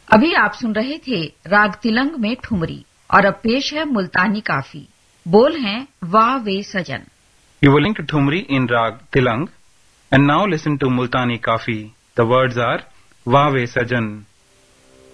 अभी आप सुन रहे थे राग तिलंग में ठुमरी और अब पेश है मुल्तानी काफी। बोल हैं वाह वे सजन। You were listening to Thumri in Rag Tilang, and now listen to Multani Kafi. The words are Vaave Sajan.